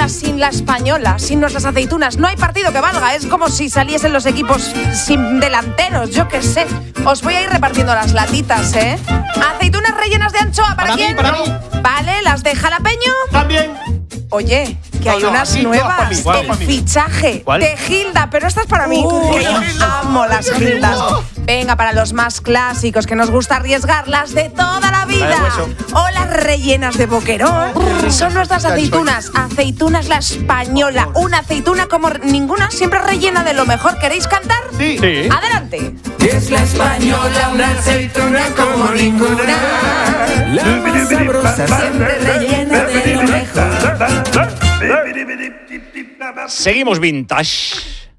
sin la española, sin nuestras aceitunas, no hay partido que valga. Es como si saliesen los equipos sin delanteros, yo qué sé. Os voy a ir repartiendo las latitas, ¿eh? Aceitunas rellenas de anchoa, ¿para quién? Para mí. Vale, las de jalapeño. También. Oye, que hay unas nuevas. El fichaje de Gilda, pero esta es para mí. Que yo amo las Gildas. Venga, para los más clásicos, que nos gusta arriesgar, las de toda la vida. O las rellenas de boquerón. Son nuestras aceitunas. Aceitunas la española. Una aceituna como ninguna, siempre rellena de lo mejor. ¿Queréis cantar? Sí. Adelante. Es la española, una aceituna como ninguna. La más sabrosa, siempre rellena de lo mejor. Seguimos vintage.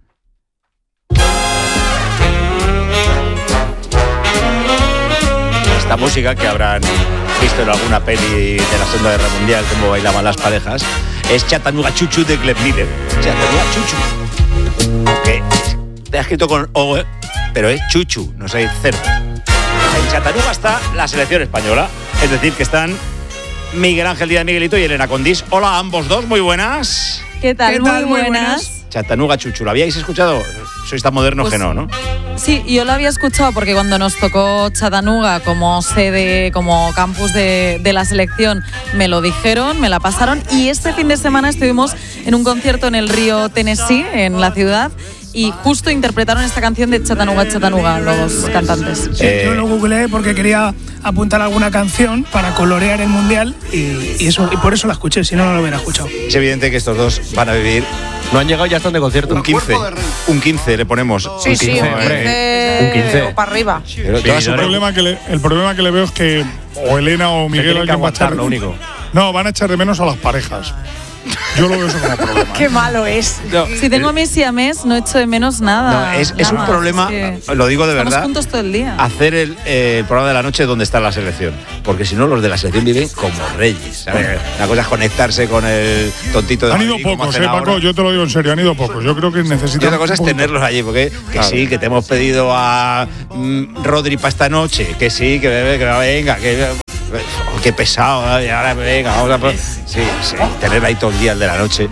Esta música que habrán visto en alguna peli de la Segunda Guerra Mundial, como bailaban las parejas, es Chattanooga Choo Choo de Glenn Miller. Chattanooga Choo Choo. Que está escrito con O, pero es chuchu, no sé, cero. En Chattanooga está la selección española, es decir, que están Miguel Ángel Díaz Miguelito y Elena Condis. Hola a ambos dos, muy buenas. ¿Qué tal? Muy buenas. Chattanooga Choo Choo, ¿lo habíais escuchado? Sois tan modernos Pues, que no, ¿no? Sí, yo lo había escuchado porque cuando nos tocó Chattanooga como sede, como campus de la selección, me lo dijeron, me la pasaron, y este fin de semana estuvimos en un concierto en el río Tennessee, en la ciudad, y justo interpretaron esta canción de Chattanooga, Chattanooga, los cantantes. Sí, yo lo googleé porque quería apuntar alguna canción para colorear el mundial y por eso la escuché, si no, no lo hubiera escuchado. Es evidente que estos dos van a vivir. No han llegado, ya están de concierto. Un 15 le ponemos. Sí, sí, un 15 o para arriba. Pero El problema que le veo es que o Elena o Miguel alguien va a echar. Lo único. No, van a echar de menos a las parejas. Yo lo veo eso como problema. Qué malo es. No, Si tengo a mis siamés, no echo de menos nada. no, es nada un más, problema, es que lo digo de estamos verdad, juntos todo el día. hacer el programa de la noche donde está la selección. Porque si no, los de la selección viven como reyes, ¿sabes? La cosa es conectarse con el tontito de Han ido Madrid, como pocos, hacen Paco, ahora. yo te lo digo en serio, han ido pocos. Yo creo que Y necesitan. otra cosa es un poquito. tenerlos allí, porque que Claro. sí, que te hemos pedido a Rodri para esta noche, que sí, que venga, que qué pesado, y ahora venga, vamos a sí, tener ahí todo el día el de la noche.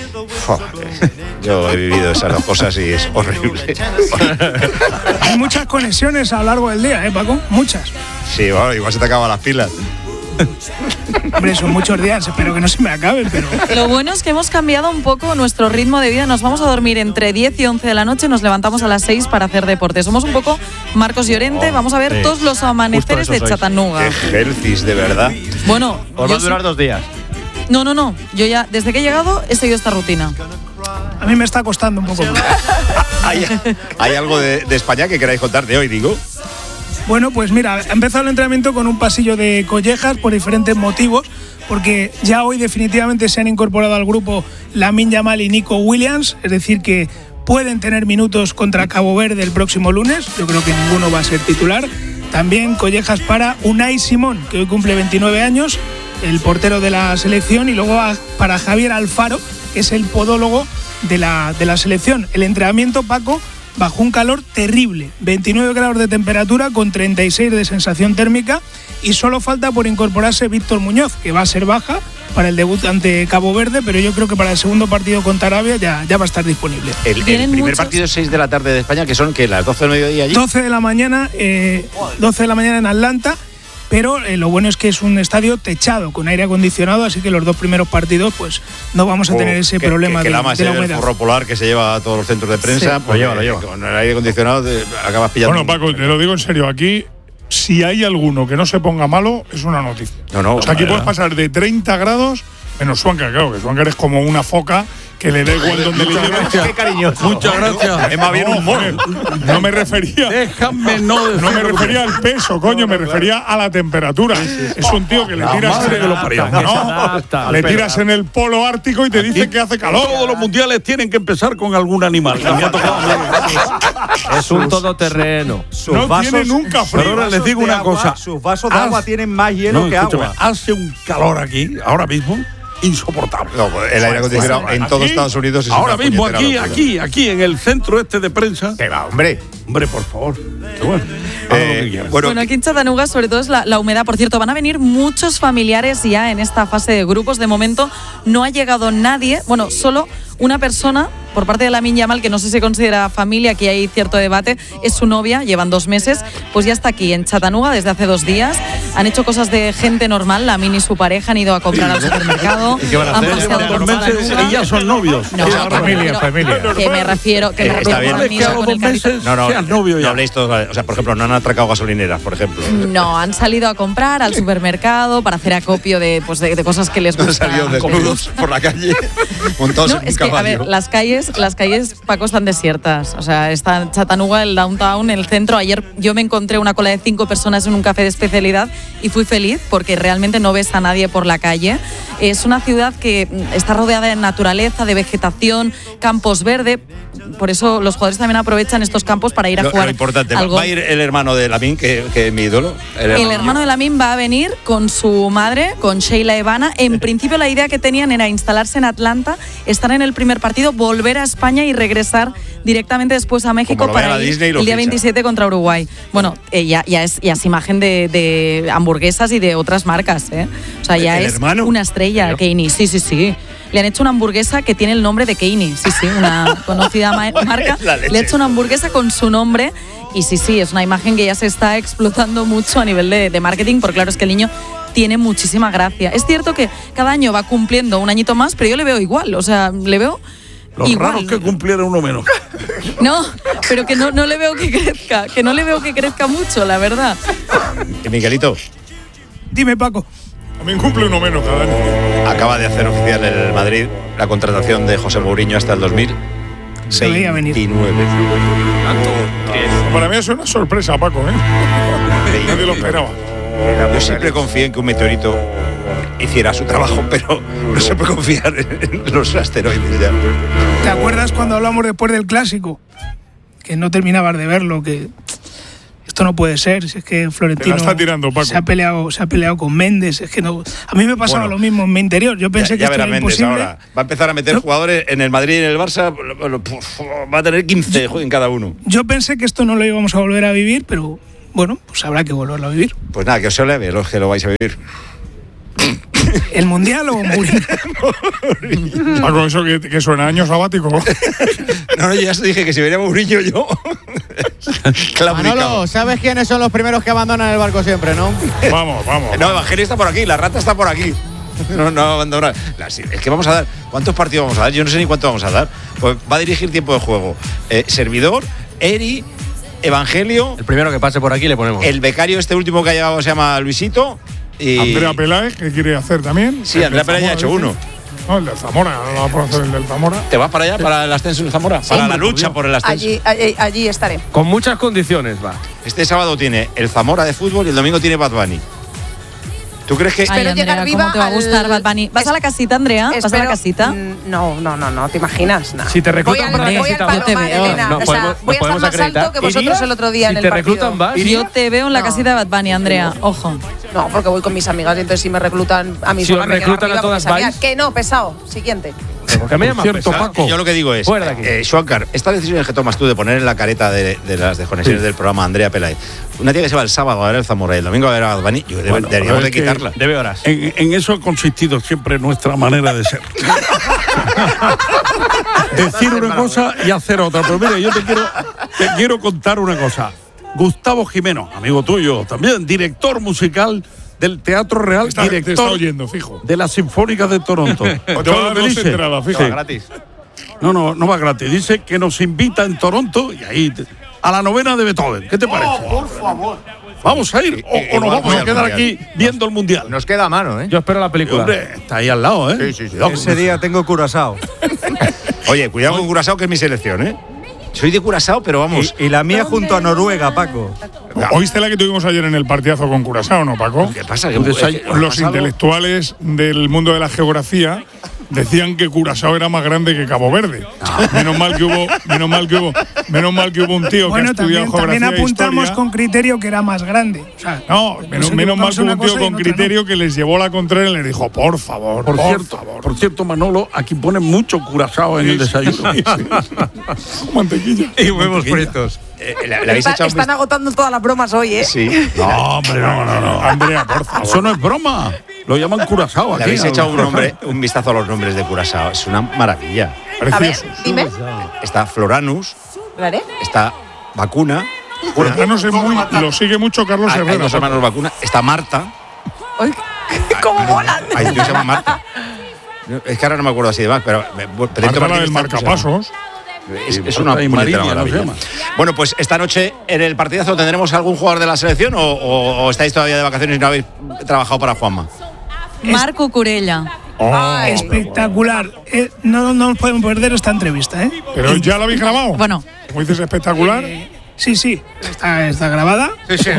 Yo he vivido esas dos cosas y es horrible. Hay muchas conexiones a lo largo del día, Paco, muchas. Sí, bueno, igual se te acaban las pilas. Hombre, son muchos días, espero que no se me acaben, pero Lo bueno es que hemos cambiado un poco nuestro ritmo de vida. Nos vamos a dormir entre 10 y 11 de la noche y nos levantamos a las 6 para hacer deporte. Somos un poco Marcos Llorente. Vamos a ver sí. todos los amaneceres Justo de eso sois. Chattanooga. Ejercis, de verdad. Bueno, Os va a durar 2 días. No. Yo ya, desde que he llegado, he seguido esta rutina. a mí me está costando un poco. ¿Hay algo de España que queráis contar de hoy, digo? Bueno, pues mira, ha empezado el entrenamiento con un pasillo de collejas por diferentes motivos, porque ya hoy definitivamente se han incorporado al grupo Lamine Yamal y Nico Williams, es decir, que pueden tener minutos contra Cabo Verde el próximo lunes. Yo creo que ninguno va a ser titular. También collejas para Unai Simón, que hoy cumple 29 años, el portero de la selección, y luego para Javier Alfaro, que es el podólogo de la selección. El entrenamiento, Paco, bajo un calor terrible, 29 grados de temperatura con 36 de sensación térmica, y solo falta por incorporarse Víctor Muñoz, que va a ser baja para el debut ante Cabo Verde, pero yo creo que para el segundo partido contra Arabia ya va a estar disponible. El primer partido es 6 de la tarde de España, que son que las 12 del mediodía allí. 12 de la mañana en Atlanta, pero lo bueno es que es un estadio techado con aire acondicionado, así que los dos primeros partidos pues no vamos a tener ese problema que de la la el humedad. forro polar que se lleva a todos los centros de prensa, Sí, pues lo lleva. Con el aire acondicionado acabas pillando. Bueno, Paco, te lo digo en serio, aquí si hay alguno que no se ponga malo, es una noticia. No, o sea, aquí puedes pasar de 30 grados, menos Swankar, claro, que Swankar es como una foca que le da igual donde le lleves. Qué cariñoso. Muchas gracias. Es más bien un mono. No me refería. Déjame No me refería al peso, coño, me refería a la temperatura. Es un tío que le tiras madre que lo parió. No, le tiras en el polo ártico y te dice que hace calor. Todos los mundiales tienen que empezar con algún animal. Me ha tocado. Es un todoterreno. No tiene nunca frío. Pero ahora les digo una cosa. Sus vasos de agua tienen más hielo que escúchame, agua. hace un calor aquí, ahora mismo, insoportable. No, el aire acondicionado en todo Aquí, Estados Unidos es ahora una mismo puñetera locura. aquí, en el centro este de prensa. ¿Qué va, hombre? Hombre, por favor. Qué bueno. Bueno, aquí en Chattanooga sobre todo es la humedad. Por cierto, van a venir muchos familiares ya en esta fase de grupos. De momento no ha llegado nadie, bueno, solo una persona por parte de Lamine Yamal, que no sé si se considera familia, aquí hay cierto debate, es su novia, llevan 2 meses, pues ya está aquí en Chattanooga desde hace 2 días. Han hecho cosas de gente normal, Lamine y su pareja han ido a comprar al supermercado. ¿Y qué van a hacer? Llevan 2 meses y ya son novios. No, familia. Que me refiero está bien. con el carrito. No habléis todos, o sea, por ejemplo, no han atracado gasolineras, por ejemplo. No, han salido a comprar al supermercado para hacer acopio de cosas que les gustan. Han salido desnudos por la calle, montados en un caballo. A ver, las calles, Paco, están desiertas. O sea, está en Chattanooga, el downtown, el centro. Ayer yo me encontré una cola de 5 personas en un café de especialidad y fui feliz porque realmente no ves a nadie por la calle. Es una ciudad que está rodeada de naturaleza, de vegetación, campos verdes. Por eso los jugadores también aprovechan estos campos para ir a jugar. Lo importante, al golf. ¿va a ir el hermano de Lamine, que es mi ídolo? El hermano de Lamine va a venir con su madre, con Sheila Evana. En principio la idea que tenían era instalarse en Atlanta, estar en el primer partido, volver a España y regresar directamente después a México para ir el día 27 contra Uruguay. Bueno, ya es imagen de hamburguesas y de otras marcas, ¿eh? O sea, ya es una estrella, Keini. Sí. Le han hecho una hamburguesa que tiene el nombre de Keini. Sí, una conocida marca. Le ha hecho una hamburguesa con su nombre. Y sí, es una imagen que ya se está explotando mucho a nivel de marketing, porque claro, es que el niño tiene muchísima gracia. Es cierto que cada año va cumpliendo un añito más, pero yo le veo igual. O sea, le veo Los igual. raros que cumpliera uno menos. No, pero que no le veo que crezca. Que no le veo que crezca mucho, la verdad. Miguelito. Dime, Paco. También cumple uno menos cada año. Acaba de hacer oficial el Madrid la contratación de José Mourinho hasta el 2029. Para mí es una sorpresa, Paco, ¿eh? Nadie lo esperaba. Yo siempre confié en que un meteorito hiciera su trabajo, pero no se puede confiar en los asteroides ya. ¿Te acuerdas cuando hablamos después del clásico? Que no terminabas de verlo, que esto no puede ser, si es que Florentino Te la está tirando, Paco. se ha peleado con Méndez, es que no. A mí me pasaba lo mismo en mi interior, yo pensé que esto era imposible. Ahora va a empezar a meter jugadores en el Madrid y en el Barça, va a tener 15 en cada uno. Yo pensé que esto no lo íbamos a volver a vivir, pero bueno, pues habrá que volverlo a vivir. Pues nada, que os se leve los que lo vais a vivir. ¿El Mundial o Mourinho? Paco, eso que suena año sabático. No, yo ya os dije que si venía Mourinho yo. Manolo, ¿sabes quiénes son los primeros que abandonan el barco siempre, no? Vamos. No, Evangelio está por aquí, la rata está por aquí. No abandona. Es que vamos a dar. ¿Cuántos partidos vamos a dar? Yo no sé ni cuánto vamos a dar. Pues va a dirigir tiempo de juego. Servidor, Eri, Evangelio. El primero que pase por aquí le ponemos. El becario, este último que ha llegado, se llama Luisito. Y Andrea Peláez, ¿qué quiere hacer también? Sí, Andrea Peláez ya ha hecho uno. No, el del Zamora, no va a hacer el del Zamora. ¿Te vas para allá, para el ascenso del Zamora? Sí, para la lucha por el ascenso. Allí estaré. Con muchas condiciones, va. Este sábado tiene el Zamora de fútbol y el domingo tiene Bad Bunny. ¿Tú crees que Ay, Andrea, ¿cómo te va a gustar Bad Bunny? ¿Vas a la casita, Andrea? ¿Vas a la casita? No, ¿te imaginas? No. Si te reclutan para la casita, yo te veo. Voy a estar más alto que vosotros el otro día en el partido. Si te reclutan, vas. Yo te veo en la casita de Bad Bunny, Andrea. Ojo. No, porque voy con mis amigas y entonces si me reclutan a mí Si os reclutan a todas, vais. Que no, pesado. Siguiente. Porque me llaman Cierto, pesado. Paco. Yo lo que digo es, Schwankar, esta decisión que tomas tú de poner en la careta de las desconexiones del programa Andrea Peláez, una tía que se va el sábado a ver el Zamora y el domingo a ver a Bad Bunny, deberíamos de quitarla. Debe horas. En eso ha consistido siempre nuestra manera de ser. Decir una cosa y hacer otra. Pero mira, yo te quiero contar una cosa. Gustavo Jimeno, amigo tuyo también, director musical del Teatro Real, te está oyendo, fijo. de la Sinfónica de Toronto. Te va a dar 2 entradas, fijo. Sí. Gratis. No va gratis. Dice que nos invita en Toronto y ahí a la novena de Beethoven. ¿Qué te parece? Por favor. ¿Vamos a ir o nos vamos a quedar aquí viendo el Mundial? Nos queda a mano, ¿eh? Yo espero la película. Hombre, está ahí al lado, ¿eh? Sí. Ese día tengo Curazao. Oye, cuidado con Curazao, que es mi selección, ¿eh? Soy de Curazao, pero vamos. Y la mía junto a Noruega, Paco. ¿Oíste la que tuvimos ayer en el partidazo con Curazao, no, Paco? ¿Qué pasa? Los intelectuales del mundo de la geografía decían que Curazao era más grande que Cabo Verde. Menos mal que hubo un tío que ha estudiado geografía también apuntamos e historia. con criterio que era más grande. O sea, menos mal que hubo un tío con criterio que les llevó la contraria y les dijo, por favor, Por cierto, Manolo, aquí ponen mucho Curazao en el desayuno. Mantequilla. Y huevos fritos. le habéis echado Están agotando todas las bromas hoy, ¿eh? Sí. No, hombre, no. Andrea, por favor. Eso no es broma. Lo llaman Curazao aquí. Le habéis echado un vistazo a los nombres de Curazao. Es una maravilla. A ver, dime. Está Floranus, ¿Vale? está Vacuna. Floranus lo sigue mucho Carlos Hay Herrera. dos hermanos Vacuna. Está Marta. Uy, ¿cómo molan? Hay un tío que se llama Marta. Es que ahora no me acuerdo así de más, pero Marta, la del marcapasos. Es una y puñetera Mariña, ¿no se maravilla. llama? Bueno, pues esta noche en el partidazo tendremos algún jugador de la selección o estáis todavía de vacaciones y no habéis trabajado para Juanma. Marco Curella. Espectacular. No nos podemos perder esta entrevista, ¿eh? Pero ya la habéis grabado. Bueno. Como dices, espectacular. Sí, está grabada. Sí, sí. ¿Te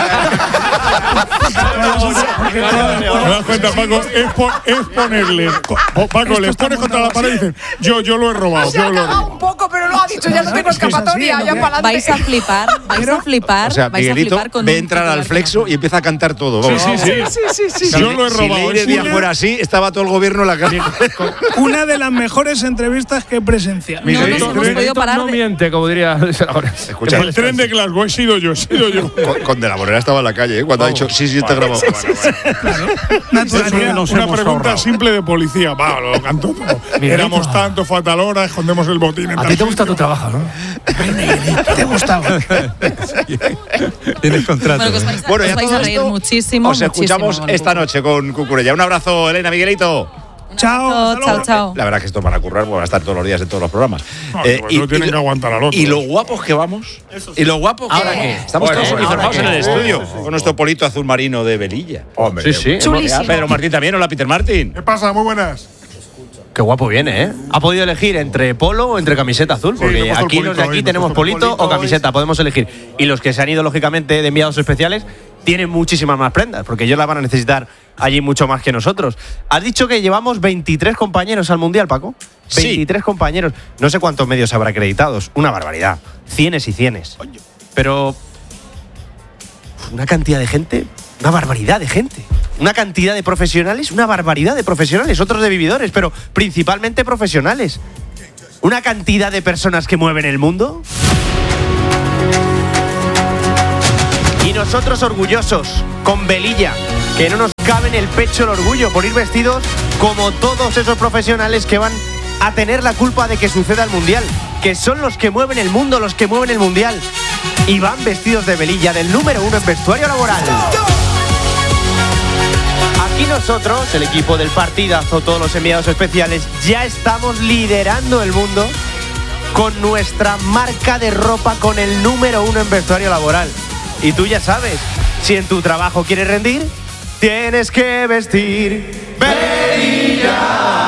das cuenta, Paco? Es ponerle. Paco, les pones contra la pared y dicen, yo lo he robado. Se ha cagado un poco, pero lo ha dicho, ya no tengo escapatoria, ya para adelante. Vais a flipar. O sea, vais a Miguelito flipar con ve un entrar al titular flexo y empieza a cantar todo. Vamos. Sí. Yo lo he robado. Si Leire Díaz fuera así, estaba todo el gobierno en la calle. Una de las mejores entrevistas que he presenciado. No nos hemos podido parar No de... miente, como diría ahora. Escucha, El tren de Glasgow he sido yo. con De la Morena estaba en la calle, cuando ha dicho, sí, está grabado. Naturalidad. Una pregunta simple de policía. Va, lo cantó todo. Éramos tanto, fue a tal hora, escondemos el botín. A ti te gusta tu trabajo, ¿no? ¿Te gustaba? Tienes contrato. Bueno, os vais a todo reír esto muchísimo. Os escuchamos muchísimo, esta noche con Cucurella. Un abrazo, Elena, Miguelito. Chao. La verdad que estos van a currar, porque van a estar todos los días en todos los programas. No tienen que aguantar al otro. Y lo guapos que vamos. Y lo guapos que vamos. Estamos todos uniformados en el estudio. Con nuestro polito azul marino de Velilla. Hombre, sí. Chulísimo. Pedro Martín también. Hola, Peter Martín. ¿Qué pasa? Muy buenas. Qué guapo viene, ¿eh? Ha podido elegir entre polo o entre camiseta azul, porque hemos puesto aquí el los de polito aquí hoy, tenemos hemos puesto el polito o polito camiseta, podemos elegir. Y los que se han ido, lógicamente, de enviados especiales, tienen muchísimas más prendas, porque ellos las van a necesitar allí mucho más que nosotros. Has dicho que llevamos 23 compañeros al Mundial, Paco. Sí. 23 compañeros. No sé cuántos medios habrá acreditados. Una barbaridad. Cienes y cienes. Pero una cantidad de gente, una barbaridad de gente. Una cantidad de profesionales, una barbaridad de profesionales, otros de vividores, pero principalmente profesionales. Una cantidad de personas que mueven el mundo. Y nosotros orgullosos, con velilla, que no nos cabe en el pecho el orgullo por ir vestidos como todos esos profesionales que van a tener la culpa de que suceda el Mundial, que son los que mueven el mundo, los que mueven el Mundial, y van vestidos de velilla del número 1 en vestuario laboral. Aquí nosotros, el equipo del partidazo, todos los enviados especiales, ya estamos liderando el mundo con nuestra marca de ropa con el número 1 en vestuario laboral. Y tú ya sabes, si en tu trabajo quieres rendir, tienes que vestir velilla.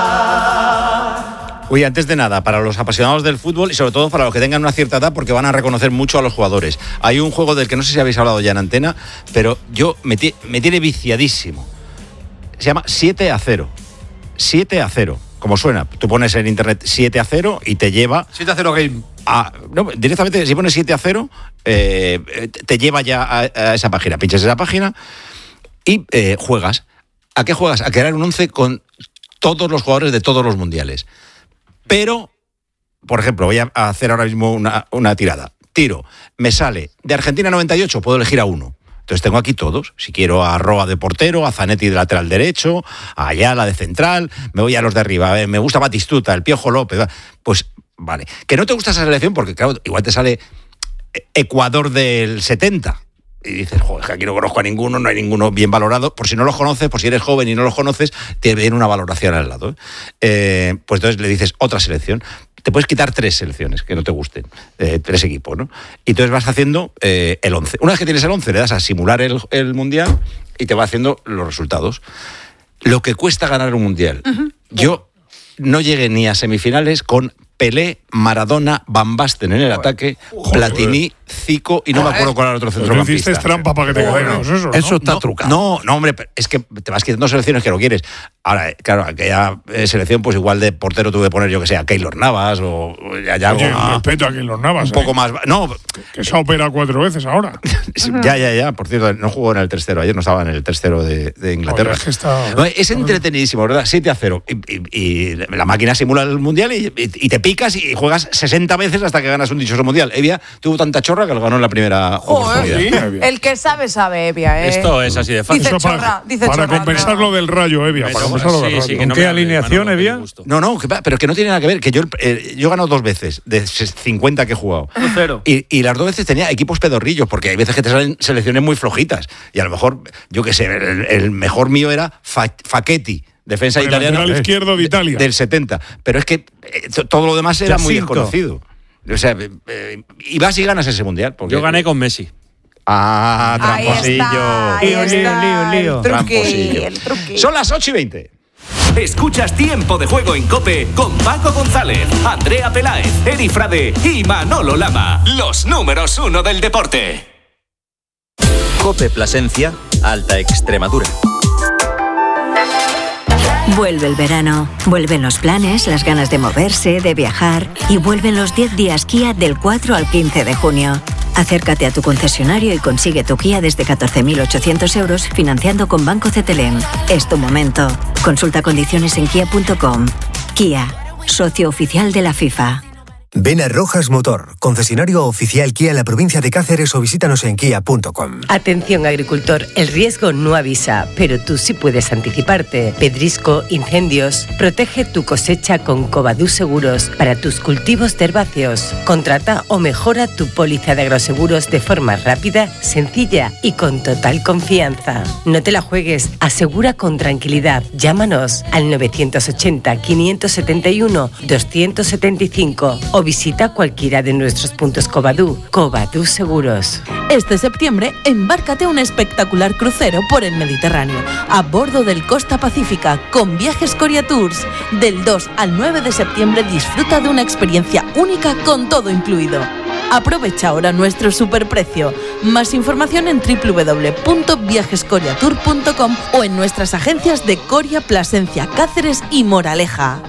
Oye, antes de nada, para los apasionados del fútbol y sobre todo para los que tengan una cierta edad, porque van a reconocer mucho a los jugadores. Hay un juego del que no sé si habéis hablado ya en antena, pero me tiene viciadísimo. Se llama 7-0. 7-0. Como suena. Tú pones en internet 7-0 y te lleva... 7-0 game. No, directamente, si pones 7-0, te lleva ya a esa página. Pinchas esa página y juegas. ¿A qué juegas? A crear un 11 con todos los jugadores de todos los mundiales. Pero, por ejemplo, voy a hacer ahora mismo una tirada. Tiro, me sale de Argentina 98, puedo elegir a uno. Entonces tengo aquí todos. Si quiero a Roa de portero, a Zanetti de lateral derecho, a Ayala de central, me voy a los de arriba. Me gusta Batistuta, el Piojo López. Pues, vale. Que no te gusta esa selección porque, claro, igual te sale Ecuador del 70. Y dices, joder, que aquí no conozco a ninguno, no hay ninguno bien valorado. Por si no los conoces, por si eres joven y no los conoces, te viene una valoración al lado. Pues entonces le dices otra selección. Te puedes quitar 3 selecciones que no te gusten, 3 equipos, ¿no? Y entonces vas haciendo el 11. Una vez que tienes el 11, le das a simular el Mundial y te va haciendo los resultados. Lo que cuesta ganar un Mundial. Uh-huh. Yo no llegué ni a semifinales con Pelé, Maradona, Van Basten en el ataque, Platini, Zico y no me acuerdo cuál era el otro centrocampista. Hiciste trampa para que te quedemos eso, ¿no? Eso está trucado. No, hombre, es que te vas quitando selecciones que no quieres. Ahora, claro, aquella selección, pues igual de portero tuve que poner, yo que sé, a Keylor Navas o ya Oye, respeto a Keylor Navas. Un poco más... No, Que se ha operado 4 veces ahora. Ya. Por cierto, no jugó en el 3-0 ayer, no estaba en el 3-0 de Inglaterra. Es entretenidísimo, ¿verdad? 7-0. Y la máquina simula el Mundial y te picas y juegas 60 veces hasta que ganas un dichoso Mundial. Evia tuvo tanta chorra que lo ganó en la primera oportunidad. El que sabe, Evia. Esto es así de fácil. Dice chorra, para compensar lo del Rayo, Evia. Para compensar lo del Rayo. ¿Con qué alineación, Evia? No, pero que no tiene nada que ver. Que yo he ganado 2 veces de 50 que he jugado. 0. Y las 2 veces tenía equipos pedorrillos, porque hay veces que te salen selecciones muy flojitas. Y a lo mejor, yo qué sé, el mejor mío era Facchetti, defensa italiano. El izquierdo de Italia. Del 70. Pero es que todo lo demás era muy desconocido. O sea, y vas y ganas ese Mundial. Yo gané con Messi. Tramposillo. Lío. Tramposillo. El truqui. Son las 8:20. Escuchas Tiempo de Juego en COPE con Paco González, Andrea Peláez, Eri Frade y Manolo Lama. Los números 1 del deporte. COPE Plasencia, Alta Extremadura. Vuelve el verano, vuelven los planes, las ganas de moverse, de viajar y vuelven los 10 días Kia del 4 al 15 de junio. Acércate a tu concesionario y consigue tu Kia desde 14.800 euros financiando con Banco CTLM. Es tu momento. Consulta condiciones en kia.com. Kia, socio oficial de la FIFA. Ven a Rojas Motor, concesionario oficial Kia en la provincia de Cáceres o visítanos en kia.com. Atención agricultor, el riesgo no avisa, pero tú sí puedes anticiparte. Pedrisco, incendios. Protege tu cosecha con Covadú Seguros para tus cultivos de herbáceos. Contrata o mejora tu póliza de agroseguros de forma rápida, sencilla y con total confianza. No te la juegues, asegura con tranquilidad. Llámanos al 980 571 275 o visita cualquiera de nuestros puntos Covadú. Covadú Seguros. Este septiembre, embárcate a un espectacular crucero por el Mediterráneo, a bordo del Costa Pacífica, con Viajes Coria Tours. Del 2 al 9 de septiembre disfruta de una experiencia única con todo incluido. Aprovecha ahora nuestro superprecio. Más información en www.viajescoriatour.com o en nuestras agencias de Coria, Plasencia, Cáceres y Moraleja.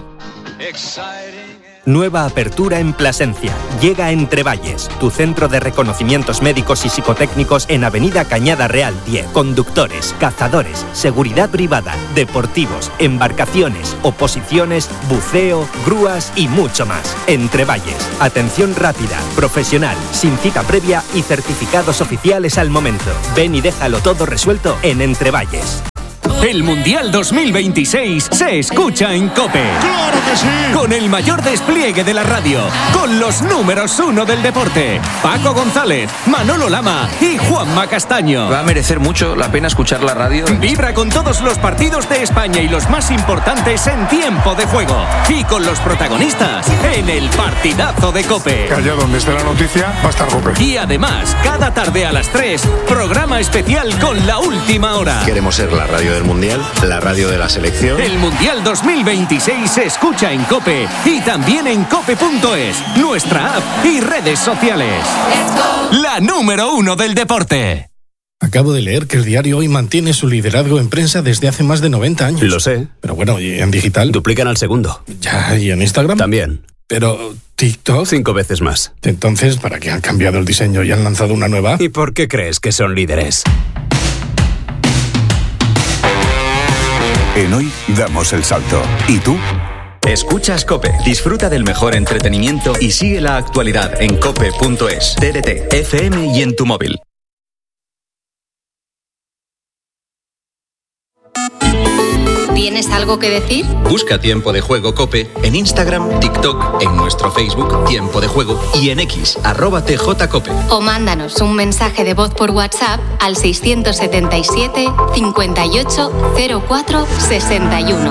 Nueva apertura en Plasencia. Llega Entrevalles, tu centro de reconocimientos médicos y psicotécnicos en Avenida Cañada Real 10. Conductores, cazadores, seguridad privada, deportivos, embarcaciones, oposiciones, buceo, grúas y mucho más. Entrevalles. Atención rápida, profesional, sin cita previa y certificados oficiales al momento. Ven y déjalo todo resuelto en Entrevalles. El Mundial 2026 se escucha en COPE. ¡Claro que sí! Con el mayor despliegue de la radio, con los números 1 del deporte. Paco González, Manolo Lama y Juanma Castaño. Va a merecer mucho la pena escuchar la radio. Vibra con todos los partidos de España y los más importantes en tiempo de juego. Y con los protagonistas en el partidazo de COPE. Que allá donde esté la noticia va a estar COPE. Y además, cada tarde a las 3, programa especial con la última hora. Queremos ser la radio del Mundial, la radio de la selección. El Mundial 2026 se escucha en COPE y también en cope.es, nuestra app y redes sociales. La número 1 del deporte. Acabo de leer que el diario Hoy mantiene su liderazgo en prensa desde hace más de 90 años. Lo sé. Pero bueno, ¿y en digital? Duplican al segundo. Ya, ¿y en Instagram? También. Pero TikTok... 5 veces más. Entonces, ¿para qué han cambiado el diseño y han lanzado una nueva? ¿Y por qué crees que son líderes? En Hoy damos el salto. ¿Y tú? Escuchas COPE. Disfruta del mejor entretenimiento y sigue la actualidad en cope.es, TDT, FM y en tu móvil. ¿Tienes algo que decir? Busca Tiempo de Juego COPE en Instagram, TikTok, en nuestro Facebook Tiempo de Juego y en X, @TJCOPE. O mándanos un mensaje de voz por WhatsApp al 677 58 04 61.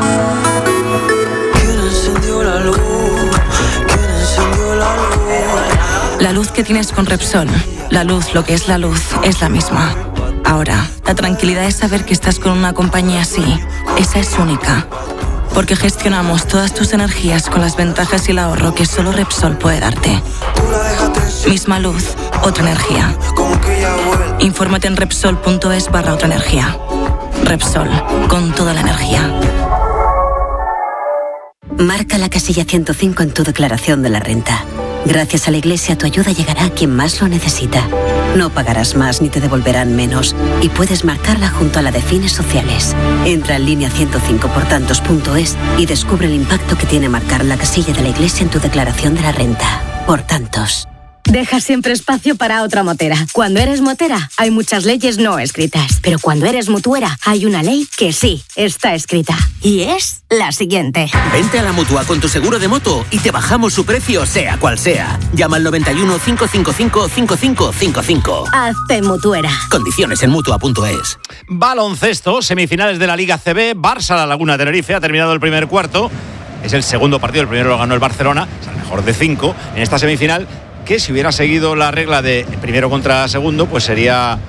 La luz que tienes con Repsol, la luz, lo que es la luz, es la misma. Ahora, la tranquilidad es saber que estás con una compañía así. Esa es única. Porque gestionamos todas tus energías con las ventajas y el ahorro que solo Repsol puede darte. Misma luz, otra energía. Infórmate en Repsol.es/otra energía. Repsol, con toda la energía. Marca la casilla 105 en tu declaración de la renta. Gracias a la Iglesia, tu ayuda llegará a quien más lo necesita. No pagarás más ni te devolverán menos. Y puedes marcarla junto a la de fines sociales. Entra en línea 105portantos.es y descubre el impacto que tiene marcar la casilla de la Iglesia en tu declaración de la renta. Por tantos. Deja siempre espacio para otra motera. Cuando eres motera, hay muchas leyes no escritas. Pero cuando eres mutuera, hay una ley que sí está escrita. Y es la siguiente. Vente a la Mutua con tu seguro de moto y te bajamos su precio, sea cual sea. Llama al 91 555 5555. Hazte mutuera. Condiciones en Mutua.es. Baloncesto, semifinales de la Liga CB. Barça La Laguna Tenerife. Ha terminado el primer cuarto. Es el segundo partido. El primero lo ganó el Barcelona. Es el mejor de 5 en esta semifinal, que si hubiera seguido la regla de primero contra segundo, pues sería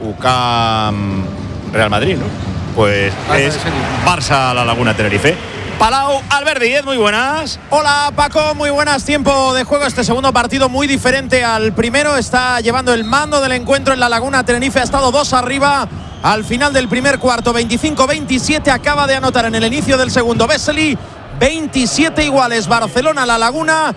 UCAM Real Madrid, ¿no? Pues es Barça La Laguna Tenerife. Palau, Albert Díez, muy buenas. Hola Paco, muy buenas. Tiempo de juego, este segundo partido muy diferente al primero. Está llevando el mando del encuentro en La Laguna Tenerife. Ha estado 2 arriba al final del primer cuarto. 25-27, acaba de anotar en el inicio del segundo Vesely. 27 iguales, Barcelona La Laguna.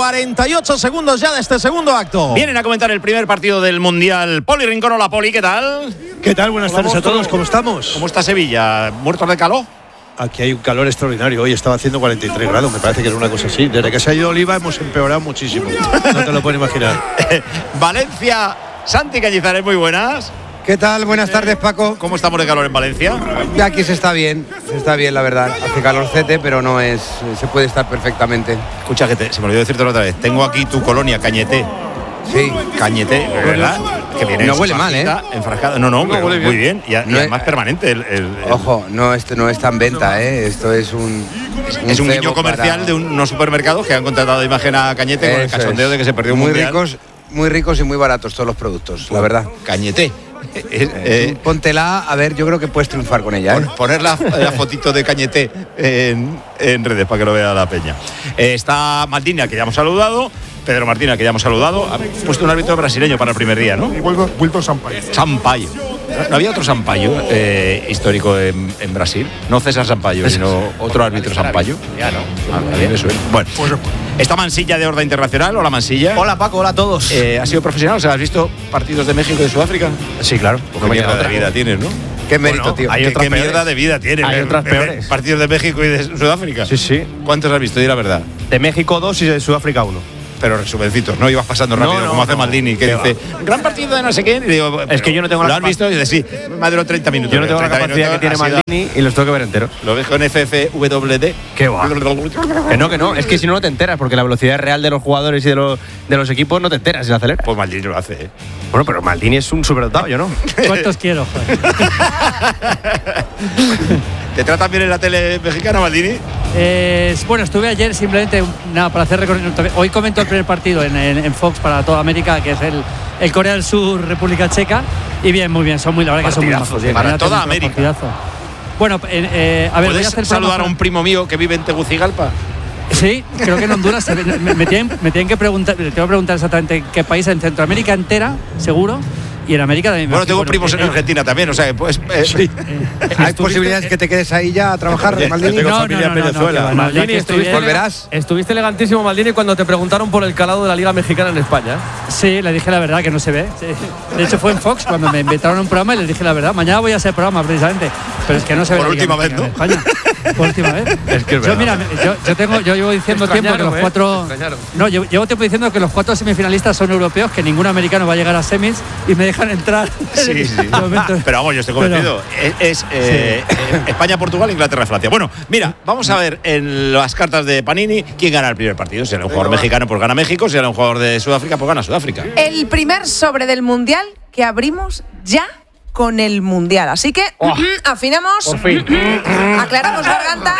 48 segundos ya de este segundo acto. Vienen a comentar el primer partido del Mundial. Poli Rincón, hola Poli, ¿qué tal? ¿Qué tal? Buenas tardes a todos, ¿cómo estamos? ¿Cómo está Sevilla? ¿Muertos de calor? Aquí hay un calor extraordinario, hoy estaba haciendo 43 grados, me parece que era una cosa así. Desde que se ha ido Oliva hemos empeorado muchísimo, no te lo puedes imaginar. Valencia, Santi Cañizares, muy buenas. ¿Qué tal? Buenas tardes, Paco. ¿Cómo estamos de calor en Valencia? Aquí se está bien, la verdad. Hace calorcete, pero no es, se puede estar perfectamente. Escucha, que se me olvidó decirte otra vez. Tengo aquí tu colonia, Cañete. Sí. Cañete, ¿verdad? Que viene no huele mal, ¿eh? Enfrascada. No, pero huele muy bien. Y además permanente. Ojo, no está en venta, ¿eh? Esto es un guiño comercial de unos supermercados que han contratado de imagen a Cañete con el cachondeo de que se perdió un mundial. Muy ricos y muy baratos todos los productos, la verdad. Cañete. Póntela, a ver, yo creo que puedes triunfar con ella. Poner la fotito de Cañete en redes para que lo vea la peña. Está Maldini, que ya hemos saludado. Pedro Martínez, que ya hemos saludado. Ha puesto un árbitro brasileño para el primer día, ¿no? Wilton Sampaio. Sampaio. ¿No había otro Sampaio histórico en Brasil? No César Sampaio, sino otro árbitro Sampaio. Ya no. A mí me suena. Bueno, está Mansilla de Horda Internacional. Hola, Mansilla. Hola, Paco. Hola a todos. ¿Has sido profesional? O sea, ¿has visto partidos de México y de Sudáfrica? Sí, claro. ¿Qué mierda de vida tienes, no? Qué mérito, tío. ¿Qué mierda de vida tienes? Hay otras peores. ¿Partidos de México y de Sudáfrica? Sí. ¿Cuántos has visto? Di la verdad. De México 2 y de Sudáfrica 1. Pero resumencitos, no ibas pasando rápido, como hace Maldini, que dice, gran partido de no sé qué. Y digo, es que yo no tengo ¿lo has visto? Y dice, sí, más de los 30 minutos. Yo no tengo la capacidad que tiene Maldini y los tengo que ver enteros. Lo ves con FFWD. ¿Qué va? Que no, es que si no te enteras, porque la velocidad real de los jugadores y de los equipos no te enteras si la aceleras. Pues Maldini lo hace, ¿eh? Bueno, pero Maldini es un superdotado, yo no. ¿Cuántos quiero? ¿Te tratan bien en la tele mexicana, Maldini? Bueno, estuve ayer simplemente para hacer recorrido. Hoy comento el primer partido en Fox para toda América, que es el Corea del Sur, República Checa. Y bien, muy bien, la verdad que son muy majos. Para toda América. Partidazo. Bueno, a ver, voy a hacer saludar a un primo mío que vive en Tegucigalpa. Sí, creo que en Honduras me tienen que preguntar, te voy a preguntar exactamente en qué país, en Centroamérica entera, seguro. Y en América también. Bueno, tengo primos en Argentina también, o sea, pues. Sí. ¿Hay posibilidades que te quedes ahí ya a trabajar, Maldini? Tengo familia en Venezuela. Maldini, ¿volverás? Estuviste elegantísimo, Maldini, cuando te preguntaron por el calado de la Liga Mexicana en España. Sí, le dije la verdad, que no se ve. Sí. De hecho, fue en Fox cuando me invitaron a un programa y les dije la verdad. Mañana voy a hacer programa, precisamente. Pero es que no se ve. Por última vez, ¿no? En España. Por última vez. Es que es verdad. Yo llevo diciendo tiempo que los cuatro. No, llevo tiempo diciendo que los 4 semifinalistas son europeos, que ningún americano va a llegar a semis y me dejan entrar. Sí. Pero vamos, yo estoy convencido. Es España, Portugal, Inglaterra, Francia. Bueno, mira, vamos a ver en las cartas de Panini quién gana el primer partido. Si era un jugador mexicano, pues gana México. Si era un jugador de Sudáfrica, pues gana Sudáfrica. El primer sobre del Mundial que abrimos ya con el Mundial. Así que afinemos, aclaramos garganta